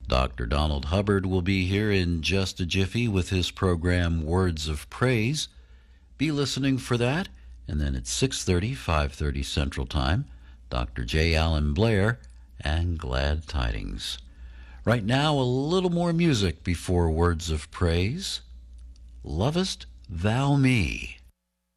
Dr. Donald Hubbard will be here in just a jiffy with his program Words of Praise. Be listening for that. And then at 6:30, 5:30 Central Time, Dr. J. Allen Blair and Glad Tidings. Right now, a little more music before Words of Praise. Lovest Thou Me?